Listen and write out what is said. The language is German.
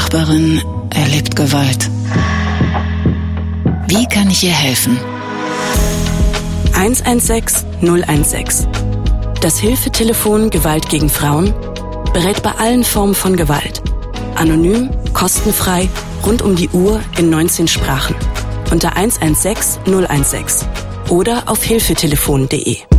Nachbarin erlebt Gewalt. Wie kann ich ihr helfen? 116 016. Das Hilfetelefon Gewalt gegen Frauen berät bei allen Formen von Gewalt. Anonym, kostenfrei, rund um die Uhr in 19 Sprachen. Unter 116 016 oder auf hilfetelefon.de.